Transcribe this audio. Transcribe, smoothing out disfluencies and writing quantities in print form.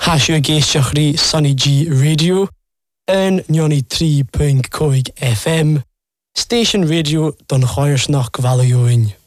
Tasio géisteachrí Sunny G Radio en 93.5 FM Station Radio don Choirsnach Gvalioin.